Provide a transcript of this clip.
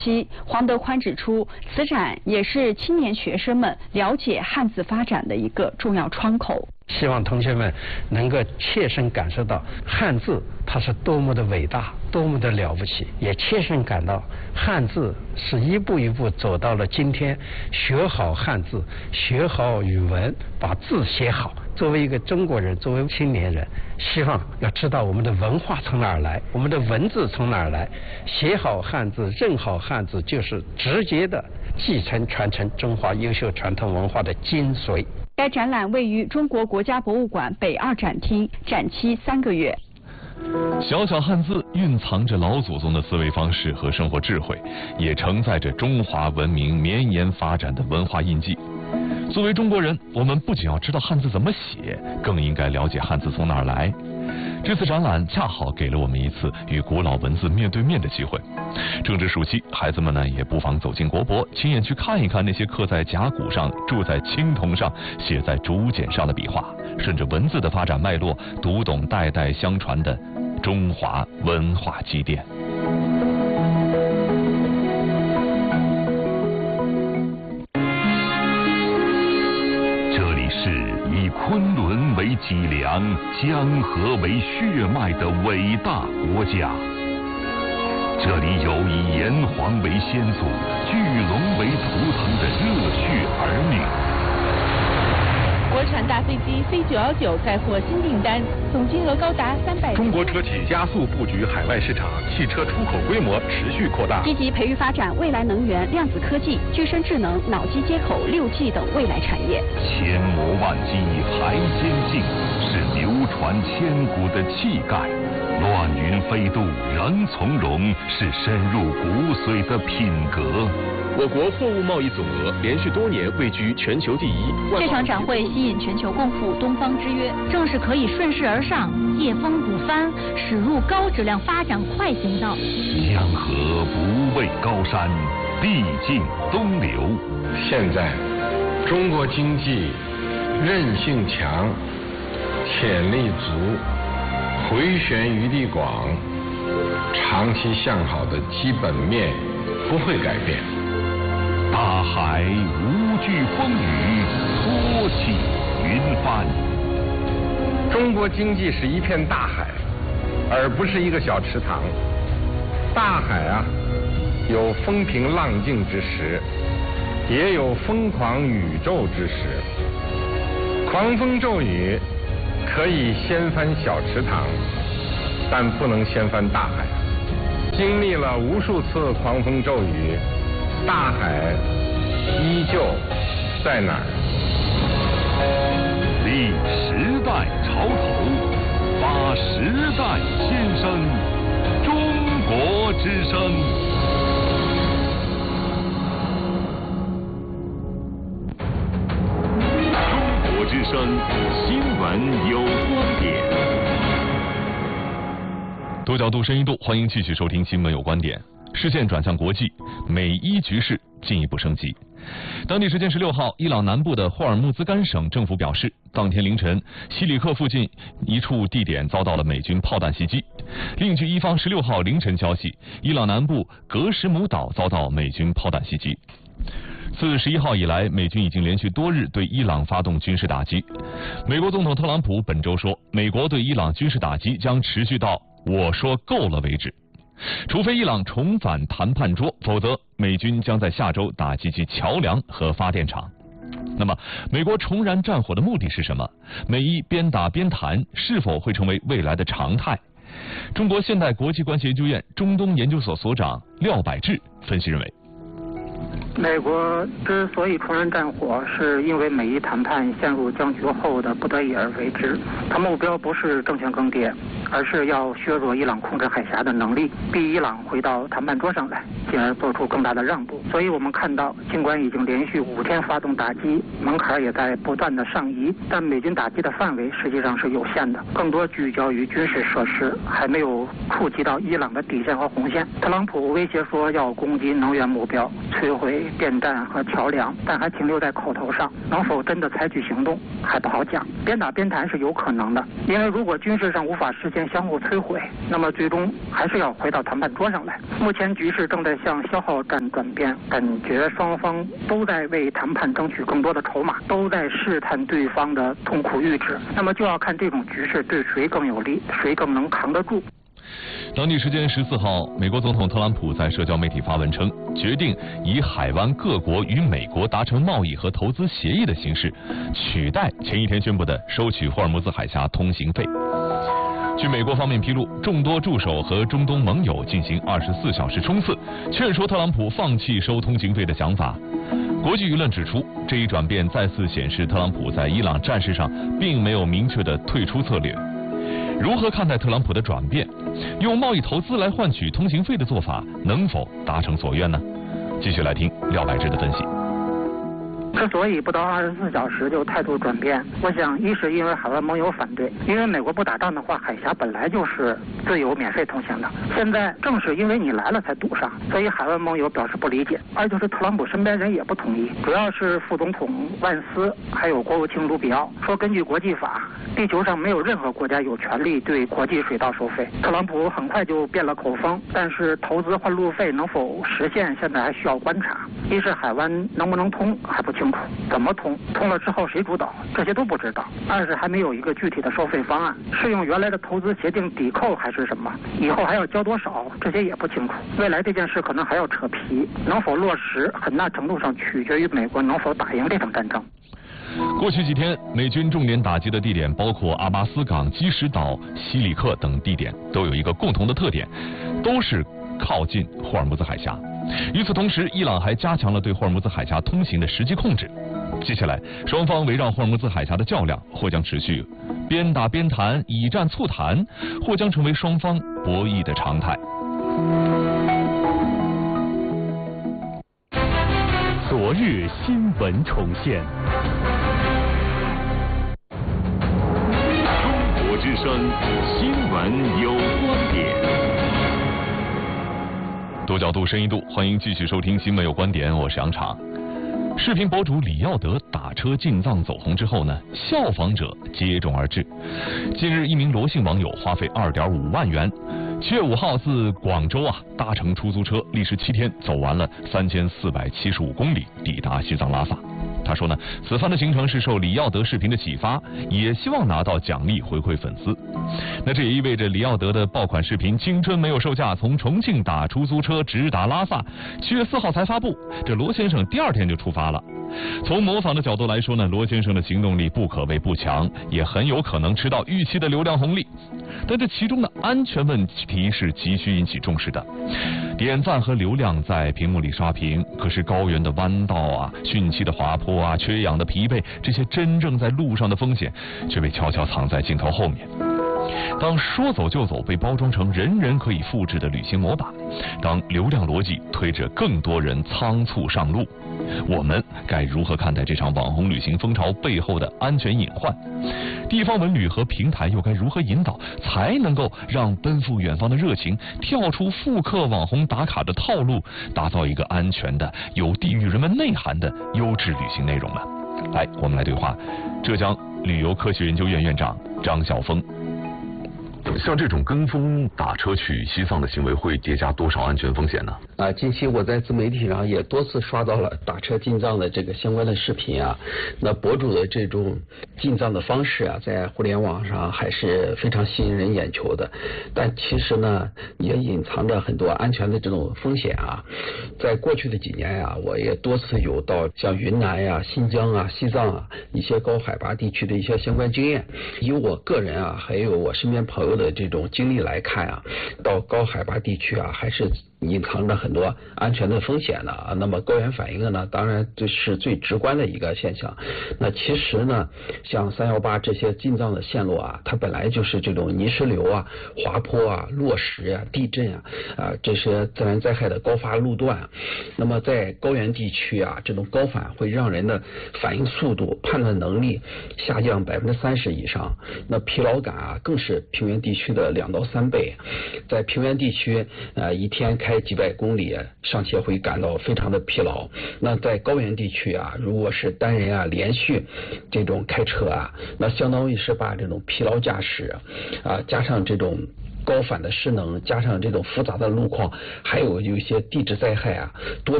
黄德宽指出，此展也是青年学生们了解汉字发展的一个重要窗口。 希望同学们能够切身感受到汉字它是多么的伟大，多么的了不起，也切身感到汉字是一步一步走到了今天，学好汉字，学好语文，把字写好。作为一个中国人，作为青年人，希望要知道我们的文化从哪儿来，我们的文字从哪儿来，写好汉字，认好汉字，就是直接的继承传承中华优秀传统文化的精髓。 该展览位于中国国家博物馆北2展厅，展期3个月。 小小汉字蕴藏着老祖宗的思维方式和生活智慧，也承载着中华文明绵延发展的文化印记。作为中国人，我们不仅要知道汉字怎么写，更应该了解汉字从哪儿来。这次展览恰好给了我们一次与古老文字面对面的机会。正值暑期，孩子们呢也不妨走进国博，亲眼去看一看那些刻在甲骨上、铸在青铜上、写在竹简上的笔画，顺着文字的发展脉络，读懂代代相传的中华文化积淀。 这里是以昆仑为脊梁、江河为血脉的伟大国家。这里有以炎黄为先祖、巨龙为图腾的热血儿女。 国产大飞机C919再获新订单，总金额高达300。 中国车企加速布局海外市场，汽车出口规模持续扩大。 积极培育发展未来能源、量子科技、具身智能、脑机接口、6G 等未来产业。 千磨万击还坚劲，是流传千古的气概。乱云飞渡仍从容，是深入骨髓的品格。 我国货物贸易总额连续多年位居全球第一。 这场展会吸引全球共赴东方之约，正是可以顺势而上、借风鼓帆，驶入高质量发展快行道。 江河不畏高山，必尽东流。 现在，中国经济韧性强，潜力足，回旋余地广，长期向好的基本面不会改变。 大海无惧风雨，托起云帆。 中国经济是一片大海，而不是一个小池塘。大海啊，有风平浪静之时，也有疯狂宇宙之时。狂风骤雨可以掀翻小池塘，但不能掀翻大海。经历了无数次狂风骤雨，大海依旧在哪儿？ 立时代潮头，发时代先声，中国之声。中国之声，新闻有观点。 多角度、深一度，欢迎继续收听《新闻有观点》。视线转向国际，美伊局势进一步升级。当地时间16号，伊朗南部的霍尔木兹干省政府表示，当天凌晨，西里克附近一处地点遭到了美军炮弹袭击。另据伊方16号凌晨消息，伊朗南部格什姆岛遭到美军炮弹袭击。自11号以来，美军已经连续多日对伊朗发动军事打击。美国总统特朗普本周说，美国对伊朗军事打击将持续到我说够了为止。除非伊朗重返谈判桌，否则美军将在下周打击其桥梁和发电厂。那么，美国重燃战火的目的是什么？美伊边打边谈是否会成为未来的常态？中国现代国际关系研究院中东研究所所长廖百志分析认为， 美国之所以重燃战火，是因为美伊谈判陷入僵局后的不得已而为之。它目标不是政权更迭，而是要削弱伊朗控制海峡的能力，逼伊朗回到谈判桌上来，进而做出更大的让步。所以我们看到，尽管已经连续5天发动打击，门槛也在不断的上移，但美军打击的范围实际上是有限的，更多聚焦于军事设施，还没有触及到伊朗的底线和红线。特朗普威胁说要攻击能源目标，摧毁水、电站和桥梁，但还停留在口头上，能否真的采取行动还不好讲。边打边谈是有可能的，因为如果军事上无法实现相互摧毁，那么最终还是要回到谈判桌上来。目前局势正在向消耗战转变，感觉双方都在为谈判争取更多的筹码，都在试探对方的痛苦阈值。那么就要看这种局势对谁更有利，谁更能扛得住。 当地时间14号，美国总统特朗普在社交媒体发文称，决定以海湾各国与美国达成贸易和投资协议的形式，取代前一天宣布的收取霍尔木兹海峡通行费。据美国方面披露，众多驻守和中东盟友进行24小时冲刺，劝说特朗普放弃收通行费的想法。国际舆论指出，这一转变再次显示特朗普在伊朗战事上并没有明确的退出策略。如何看待特朗普的转变？用贸易投资来换取通行费的做法能否达成所愿呢？继续来听廖百志的分析。 之所以不到24小时就态度转变，我想一是因为海外盟友反对，因为美国不打仗的话，海峡本来就是自由免费通行的，现在正是因为你来了才堵上，所以海外盟友表示不理解。二就是特朗普身边人也不同意，主要是副总统万斯还有国务卿卢比奥说，根据国际法，地球上没有任何国家有权利对国际水道收费。特朗普很快就变了口风，但是投资换路费能否实现，现在还需要观察。一是海湾能不能通还不清楚，怎么通了之后谁主导，这些都不知道。二是还没有一个具体的收费方案，是用原来的投资协定抵扣还是什么，以后还要交多少，这些也不清楚。未来这件事可能还要扯皮，能否落实很大程度上取决于美国能否打赢这场战争。 过去几天，美军重点打击的地点包括阿巴斯港、基什岛、西里克等地点，都有一个共同的特点，都是靠近霍尔木兹海峡。与此同时，伊朗还加强了对霍尔木兹海峡通行的实际控制。接下来，双方围绕霍尔木兹海峡的较量或将持续，边打边谈，以战促谈，或将成为双方博弈的常态。 昨日新闻重现。 中国之声新闻有观点。 多角度、深一度，欢迎继续收听新闻有观点，我是杨常。视频博主李耀德打车进藏走红之后呢，效仿者接踵而至。近日，一名罗姓网友花费2.5万元，7月5号自广州搭乘出租车，历时7天走完了3475公里，抵达西藏拉萨。他说呢，此番的行程是受李耀德视频的启发，也希望拿到奖励回馈粉丝。那这也意味着李耀德的爆款视频《青春没有售价》从重庆打出租车直达拉萨，7月4号才发布，这罗先生第2天就出发了。从模仿的角度来说呢，罗先生的行动力不可谓不强，也很有可能吃到预期的流量红利。但这其中的安全问题是急需引起重视的。点赞和流量在屏幕里刷屏，可是高原的弯道汛期的滑坡缺氧的疲惫，这些真正在路上的风险，却被悄悄藏在镜头后面。当说走就走被包装成人人可以复制的旅行模板，当流量逻辑推着更多人仓促上路，我们该如何看待这场网红旅行风潮背后的安全隐患？地方文旅和平台又该如何引导，才能够让奔赴远方的热情跳出复刻网红打卡的套路，打造一个安全的、有地域人文内涵的优质旅行内容呢？来，我们来对话浙江旅游科学研究院院长张晓峰。 像这种跟风打车去西藏的行为会叠加多少安全风险呢？ 近期我在自媒体上也多次刷到了打车进藏的这个相关的视频那博主的这种进藏的方式在互联网上还是非常吸引人眼球的，但其实呢也隐藏着很多安全的这种风险在过去的几年我也多次有到像云南新疆西藏一些高海拔地区的一些相关经验。以我个人还有我身边朋友的这种经历来看到高海拔地区还是隐藏着很多安全的风险的那么高原反应呢，当然这是最直观的一个现象。那其实呢，像318这些进藏的线路它本来就是这种泥石流滑坡落石地震这些自然灾害的高发路段。那么在高原地区这种高反会让人的反应速度、判断能力下降30%以上，那疲劳感更是平原地区的2到3倍。在平原地区一天开开几百公里，尚且会感到非常的疲劳。那在高原地区啊，如果是单人啊连续这种开车啊，那相当于是把这种疲劳驾驶啊，加上这种高反的势能，加上这种复杂的路况，还有一些地质灾害啊，多